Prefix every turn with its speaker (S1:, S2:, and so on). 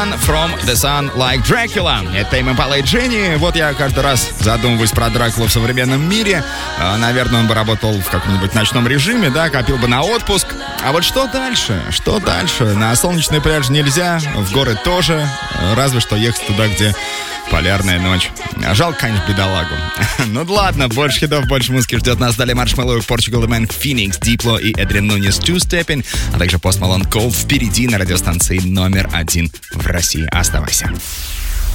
S1: From the Sun Like Dracula. Это Tame Impala и Jenny. Вот я каждый раз задумываюсь про Дракулу в современном мире. Наверное, он бы работал в каком-нибудь ночном режиме, да, копил бы на отпуск. А вот что дальше? Что дальше? На солнечный пляж нельзя, в горы тоже. Разве что ехать туда, где полярная ночь. Жалко, конечно, бедолагу. Ну да ладно, больше хитов, больше музыки ждет нас. Далее Marshmello, Portugal The Man, Phoenix, Diplo и Эдриан Нунес, Two Stepping, а также Post Malone, Cold впереди на радиостанции номер 1 в России. Оставайся.